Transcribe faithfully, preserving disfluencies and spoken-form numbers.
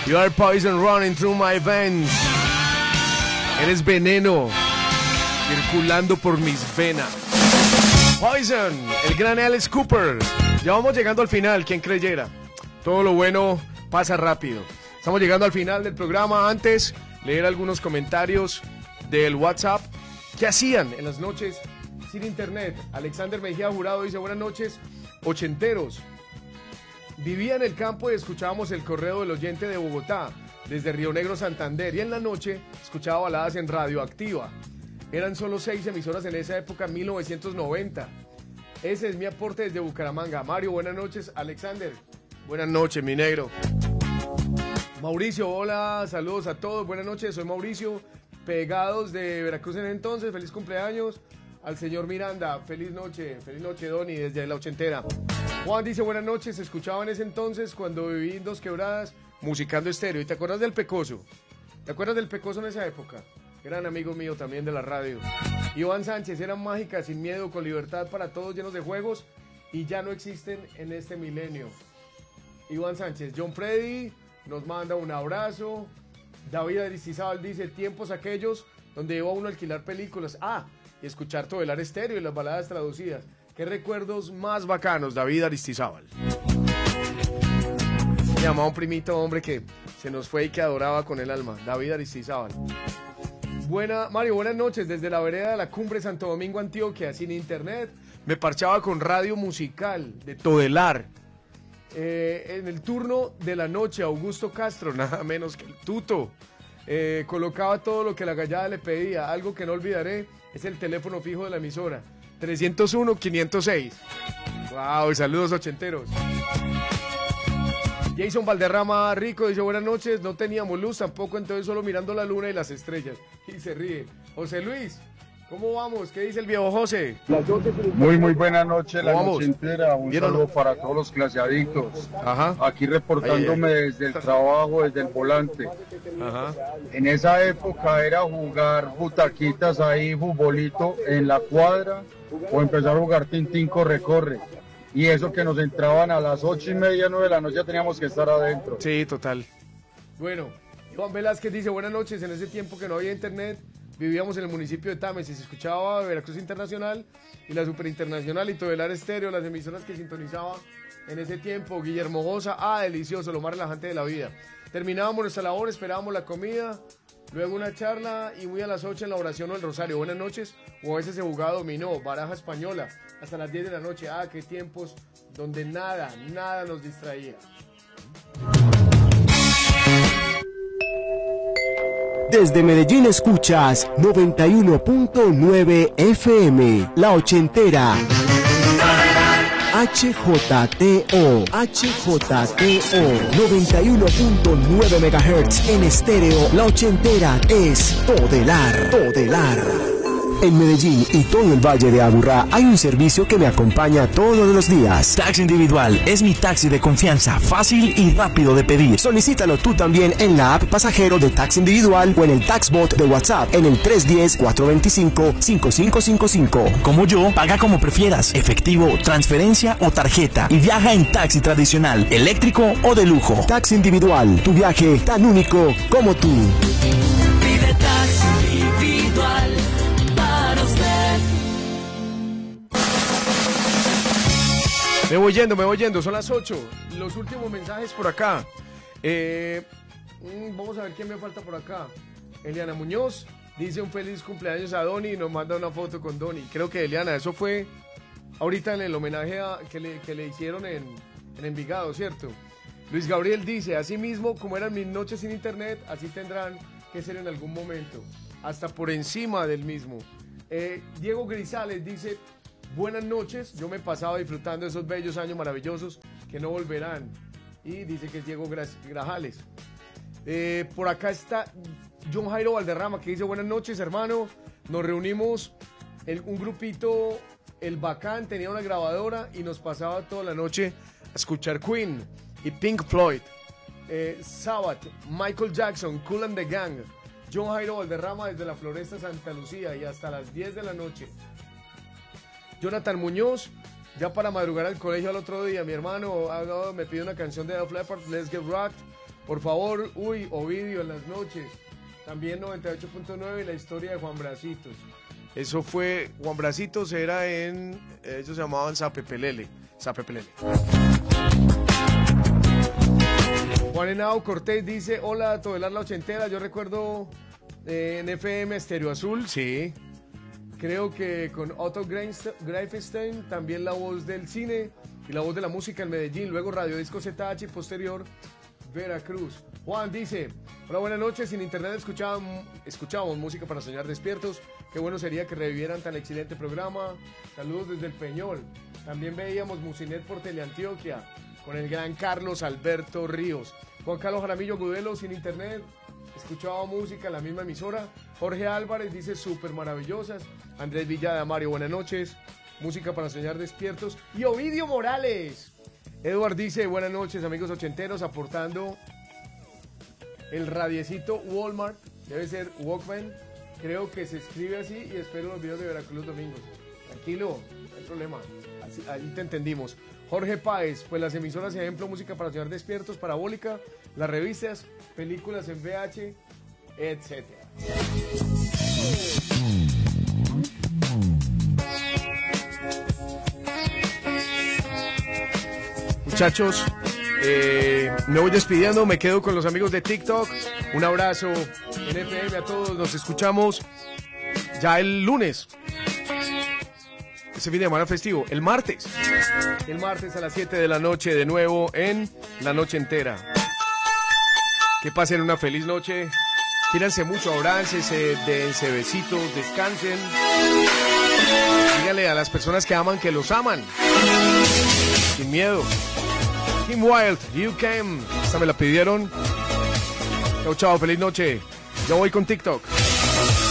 You are poison running through my veins. Eres veneno circulando por mis venas. Poison, el gran Alice Cooper. Ya vamos llegando al final, quien creyera. Todo lo bueno pasa rápido. Estamos llegando al final del programa. Antes, leer algunos comentarios del WhatsApp. ¿Qué hacían en las noches sin internet? Alexander Mejía Jurado dice: buenas noches, ochenteros. Vivía en el campo y escuchábamos el correo del oyente de Bogotá, desde Río Negro, Santander, y en la noche escuchaba baladas en Radioactiva. Eran solo seis emisoras en esa época, mil novecientos noventa. Ese es mi aporte desde Bucaramanga. Mario, buenas noches. Alexander, buenas noches, mi negro. Mauricio, hola, saludos a todos, buenas noches, soy Mauricio, pegados de Veracruz en entonces, feliz cumpleaños. Al señor Miranda, feliz noche, feliz noche, Doni, desde la ochentera. Juan dice: buenas noches, se escuchaba en ese entonces cuando viví en Dos Quebradas, musicando estéreo. ¿Y te acuerdas del Pecoso? ¿Te acuerdas del Pecoso en esa época? Gran amigo mío también de la radio. Iván Sánchez: eran mágicas, sin miedo, con libertad para todos, llenos de juegos, y ya no existen en este milenio. Iván Sánchez. John Freddy nos manda un abrazo. David Aristizábal dice: tiempos aquellos donde iba uno a alquilar películas. Ah, y escuchar Todelar estéreo y las baladas traducidas. Qué recuerdos más bacanos, David Aristizábal. Me llamaba un primito, hombre, que se nos fue y que adoraba con el alma. David Aristizábal. Buena, Mario, buenas noches. Desde la vereda de la Cumbre, Santo Domingo, Antioquia, sin internet. Me parchaba con radio musical de Todelar. Eh, en el turno de la noche, Augusto Castro, nada menos que el tuto. Eh, colocaba todo lo que la gallada le pedía. Algo que no olvidaré es el teléfono fijo de la emisora, trescientos uno, quinientos seis. Wow, saludos ochenteros. Jason Valderrama Rico dice: buenas noches, no teníamos luz tampoco, entonces solo mirando la luna y las estrellas. Y se ríe. José Luis, ¿cómo vamos? ¿Qué dice el viejo José? Muy, muy buena noche, la vamos? noche entera. Un ¿Vieron? saludo para todos los claseadictos. Ajá. Aquí reportándome Ay, ay. desde el trabajo, desde el volante. Ajá. En esa época era jugar butaquitas ahí, futbolito en la cuadra, o empezar a jugar Tintín corre-corre. Y eso que nos entraban a las ocho y media, nueve de la noche, ya teníamos que estar adentro. Sí, total. Bueno, Juan Velázquez dice: buenas noches, en ese tiempo que no había internet, vivíamos en el municipio de Tames y se escuchaba Veracruz Internacional y la Super Internacional y Todelar Estéreo, las emisoras que sintonizaba en ese tiempo. Guillermo Goza: ah, delicioso, lo más relajante de la vida. Terminábamos nuestra labor, esperábamos la comida, luego una charla y muy a las ocho en la oración o el rosario. Buenas noches, o a veces se jugaba dominó, baraja española, hasta las diez de la noche. Ah, qué tiempos donde nada, nada nos distraía. Desde Medellín escuchas noventa y uno punto nueve F M, La Ochentera. H J T O, H J T O, noventa y uno punto nueve megahertz en estéreo. La Ochentera es Todelar, Todelar. En Medellín y todo el Valle de Aburrá hay un servicio que me acompaña todos los días. Taxi Individual es mi taxi de confianza, fácil y rápido de pedir. Solicítalo tú también en la app pasajero de Taxi Individual o en el Taxbot de WhatsApp en el tres uno cero, cuatro dos cinco, cinco cinco cinco cinco. Como yo, paga como prefieras, efectivo, transferencia o tarjeta, y viaja en taxi tradicional, eléctrico o de lujo. Taxi Individual, tu viaje tan único como tú. Pide Taxi Individual. Me voy yendo, me voy yendo, son las ocho. Los últimos mensajes por acá. Eh, vamos a ver quién me falta por acá. Eliana Muñoz dice: un feliz cumpleaños a Doni y nos manda una foto con Doni. Creo que Eliana, eso fue ahorita en el homenaje a, que, le, que le hicieron en, en Envigado, ¿cierto? Luis Gabriel dice: así mismo como eran mis noches sin internet, así tendrán que ser en algún momento, hasta por encima del mismo. Eh, Diego Grisales dice: buenas noches, yo me pasaba disfrutando de esos bellos años maravillosos que no volverán. Y dice que es Diego Grajales. Eh, por acá está John Jairo Valderrama, que dice: buenas noches, hermano. Nos reunimos el, un grupito, el Bacán, tenía una grabadora y nos pasaba toda la noche a escuchar Queen y Pink Floyd, eh, Sabbath, Michael Jackson, Kool and the Gang. John Jairo Valderrama desde la Floresta Santa Lucía y hasta las diez de la noche. Jonathan Muñoz: ya para madrugar al colegio al otro día, mi hermano me pide una canción de Def Leppard, Let's Get Rocked, Por favor, uy, Ovidio en las noches. También noventa y ocho punto nueve, la historia de Juan Bracitos. Eso fue, Juan Bracitos era en, ellos se llamaban Zapepelele. Zapepelele. Juan Henao Cortés dice, hola, Todelar la ochentera, yo recuerdo eh, en F M Estéreo Azul, sí. Creo que con Otto Greifenstein, también la voz del cine y la voz de la música en Medellín, luego Radio Disco Z H y posterior Veracruz. Juan dice, hola, buenas noches, sin internet escuchábamos, escuchábamos música para soñar despiertos, qué bueno sería que revivieran tan excelente programa, saludos desde el Peñol. También veíamos Musinet por Teleantioquia, con el gran Carlos Alberto Ríos. Juan Carlos Jaramillo Gudelo, sin internet, escuchaba música en la misma emisora. Jorge Álvarez dice, súper maravillosas. Andrés Villada Mario, buenas noches, música para soñar despiertos. Y Ovidio Morales. Edward dice, buenas noches, amigos ochenteros, aportando el radiecito Walmart, debe ser Walkman, creo que se escribe así, y espero los videos de Veracruz los domingos. Tranquilo, no hay problema, así, ahí te entendimos. Jorge Páez, pues las emisoras ejemplo, música para soñar despiertos, parabólica, las revistas, películas en V H, etcétera. Muchachos, eh, me voy despidiendo, me quedo con los amigos de TikTok. Un abrazo en F M a todos, nos escuchamos ya el lunes. Ese fin de semana festivo, el martes. El martes a las siete de la noche de nuevo en La Noche Entera. Que pasen una feliz noche. Quírense mucho, abrácense, dense besitos, descansen. Díganle a las personas que aman que los aman. Sin miedo. Kim Wilde, You Can. Esta me la pidieron. Chao, chao, feliz noche. Yo voy con TikTok.